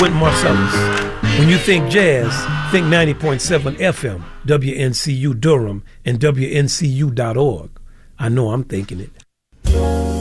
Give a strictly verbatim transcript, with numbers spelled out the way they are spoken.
Wynton Marsalis. When you think jazz, think ninety point seven F M, W N C U Durham, and W N C U dot org. I know I'm thinking it.